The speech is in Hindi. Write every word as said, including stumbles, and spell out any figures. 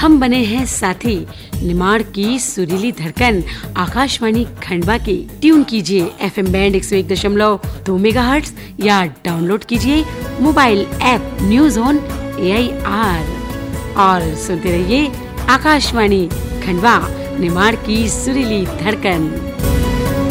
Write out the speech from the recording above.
हम बने हैं साथी निमाड़ की सुरीली धड़कन आकाशवाणी खंडवा की। ट्यून कीजिए एफ एम बैंड एक सौ एक दशमलव दो मेगाहर्ट्ज या डाउनलोड कीजिए mobile app news on A I R और सुनते रहिए आकाशवाणी खंडवा निमाड़ की सुरीली धड़कन।